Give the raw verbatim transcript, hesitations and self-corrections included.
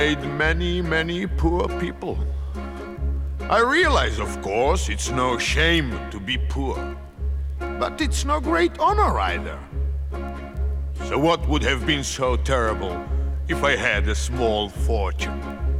made many, many poor people. I realize, of course, it's no shame to be poor. But it's no great honor either. So what would have been so terrible if I had a small fortune?